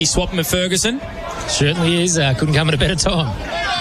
He's swapping with Ferguson. Certainly is. Couldn't come at a better time.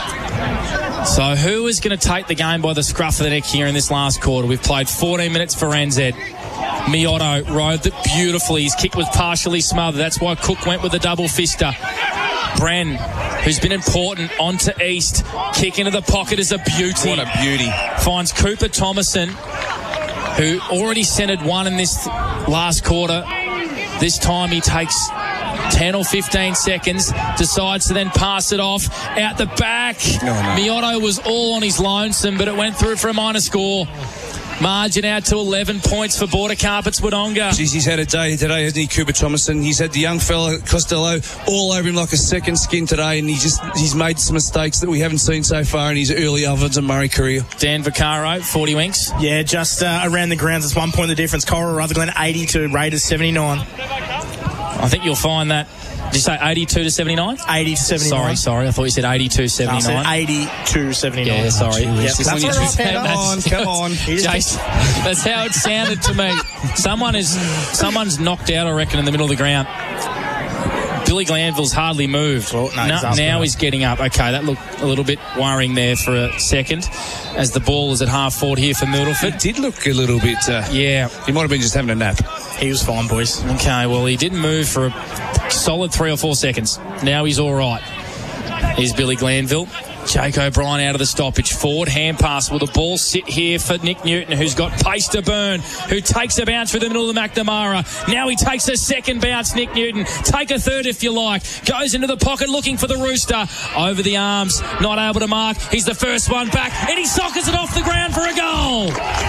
So who is going to take the game by the scruff of the neck here in this last quarter? We've played 14 minutes for NZ. Miotto rode it beautifully. His kick was partially smothered. That's why Cook went with the double fister. Bren, who's been important, onto East. Kick into the pocket is a beauty. What a beauty. Finds Cooper Thomason, who already centred one in this last quarter. This time he takes 10 or 15 seconds, decides to then pass it off out the back. Miotto was all on his lonesome, but it went through for a minor score. Margin out to 11 points for Border Carpets Wodonga. Jeez, he's had a day today, hasn't he, Cooper Thomason? He's had the young fella, Costello, all over him like a second skin today, and he's made some mistakes that we haven't seen so far in his early Ovens and Murray career. Dan Vaccaro, 40 winks. Yeah, just around the grounds, it's 1 point the difference. Cora Rutherglen 82, Raiders 79. I think you'll find that. Did you say 82 to 79? 80 to 79. Sorry. I thought you said 82 79. I said 80 to 79. Yeah, sorry. Yep. That's all right. Come on. Jason, that's how it sounded to me. Someone's knocked out, I reckon, in the middle of the ground. Billy Glanville's hardly moved. Well, now he's getting up. Okay, that looked a little bit worrying there for a second as the ball is at half forward here for Myrtleford. It did look a little bit... yeah. He might have been just having a nap. He was fine, boys. Okay, well, he didn't move for a solid 3 or 4 seconds. Now he's all right. Here's Billy Glanville. Jake O'Brien out of the stoppage. Forward hand pass. Will the ball sit here for Nick Newton, who's got pace to burn, who takes a bounce through the middle of the McNamara. Now he takes a second bounce, Nick Newton. Take a third if you like. Goes into the pocket looking for the Rooster. Over the arms. Not able to mark. He's the first one back. And he sockers it off the ground for a goal.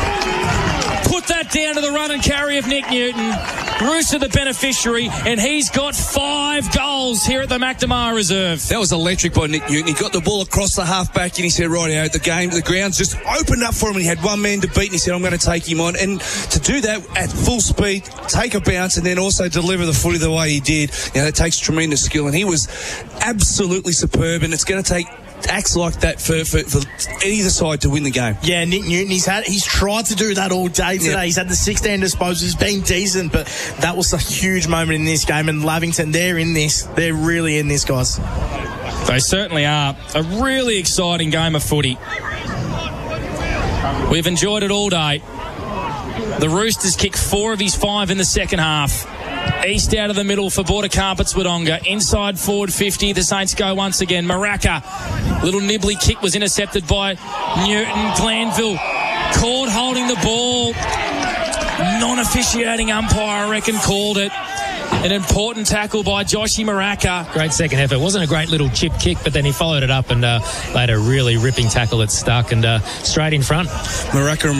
Put that down to the run and carry of Nick Newton. Rooster the beneficiary, and he's got 5 goals here at the McNamara Reserve. That was electric by Nick Newton. He got the ball across the half-back and he said, right out, the ground's just opened up for him. He had one man to beat and he said, I'm going to take him on. And to do that at full speed, take a bounce and then also deliver the footy the way he did, that takes tremendous skill. And he was absolutely superb, and it's going to take acts like that for either side to win the game. Yeah, Nick Newton, he's tried to do that all day today. Yep. He's had the 16 disposals. He's been decent, but that was a huge moment in this game. And Lavington, they're in this. They're really in this, guys. They certainly are. A really exciting game of footy. We've enjoyed it all day. The Roosters kick 4 of his 5 in the second half. East out of the middle for Border Carpets Wodonga. Inside forward 50. The Saints go once again. Maraka. Little nibbly kick was intercepted by Newton. Glanville caught holding the ball. Non-officiating umpire, I reckon, called it. An important tackle by Joshy Maraka. Great second effort. It wasn't a great little chip kick, but then he followed it up and laid a really ripping tackle that stuck and straight in front. Maraka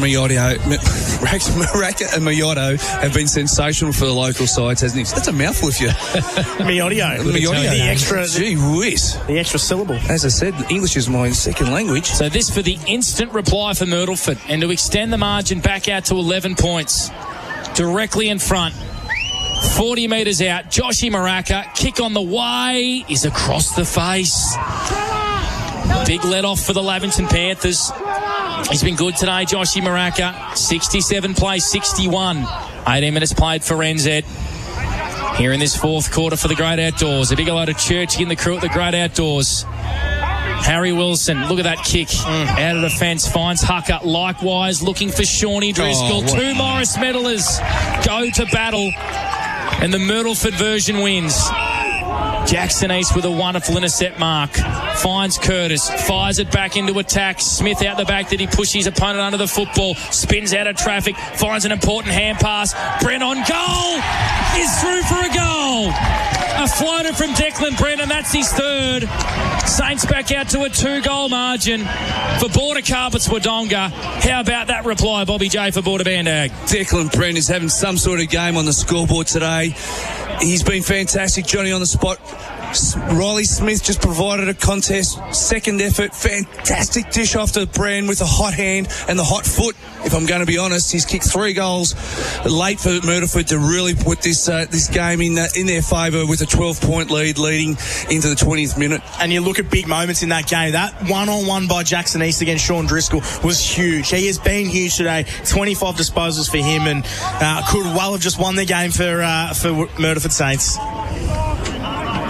and Miotto have been sensational for the local sides, hasn't he? That's a mouthful if you... Miotto. The extra... Gee whiz. The extra syllable. As I said, English is my second language. So this for the instant reply for Myrtleford, and to extend the margin back out to 11 points. Directly in front. 40 metres out. Joshy Maraka. Kick on the way. Is across the face. Big let off for the Lavington Panthers. He's been good today, Joshy Maraka. 67 plays, 61. 18 minutes played for NZ. Here in this fourth quarter for the Great Outdoors. A big hello to Churchy and the crew at the Great Outdoors. Harry Wilson, look at that kick. Out of defence, finds Hucker. Likewise, looking for Shawnee Driscoll. 2 Morris medallers go to battle. And the Myrtleford version wins. Jackson East with a wonderful intercept mark. Finds Curtis. Fires it back into attack. Smith out the back. Did he push his opponent under the football? Spins out of traffic. Finds an important hand pass. Brent on goal. Is through for a goal. A floater from Declan Brent, and that's his third. Saints back out to a 2-goal margin for Border Carpets Wodonga. How about that reply, Bobby J, for Border Bandag? Declan Brent is having some sort of game on the scoreboard today. He's been fantastic, Johnny, on the spot. Riley Smith just provided a contest. Second effort, fantastic dish off to Brand with a hot hand and the hot foot. If I'm going to be honest, he's kicked 3 goals late for Myrtleford to really put this game in their favour with a 12-point lead leading into the 20th minute. And you look at big moments in that game. That one-on-one by Jackson East against Sean Driscoll was huge. He has been huge today. 25 disposals for him, and could well have just won the game for Myrtleford Saints.